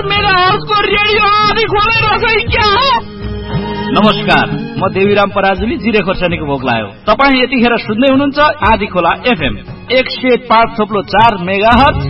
4 मेगाहर्जको radio आदि खोलेर चाहिँ क्या हो? नमस्कार, म देवीराम पराजुली जिरे खोर्सानीको भोक लाग्यो। तपाईँ यतिखेर सुन्दै हुनुहुन्छ आदि खोला एफएम 105.4 मेगाहर्ज